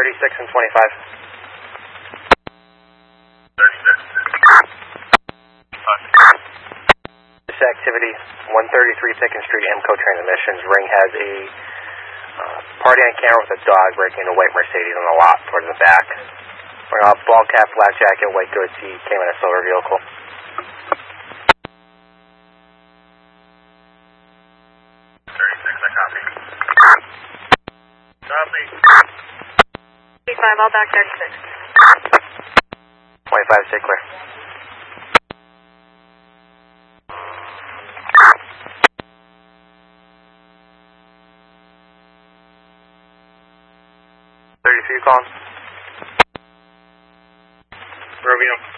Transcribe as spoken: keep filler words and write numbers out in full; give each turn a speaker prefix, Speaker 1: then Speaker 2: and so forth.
Speaker 1: thirty-six and twenty-five.
Speaker 2: thirty-six.
Speaker 1: This activity, one thirty-three Pickens Street, AMCO Transmissions. Ring has a uh, party on camera with a dog breaking a white Mercedes on the lot towards the back. Ring off ball cap, black jacket, white goatee, came in a silver vehicle.
Speaker 2: thirty-six, I copy. Copy.
Speaker 3: thirty-five, all back thirty-six.
Speaker 1: twenty-five, stay clear. thirty-two, you calling?
Speaker 2: Romeo.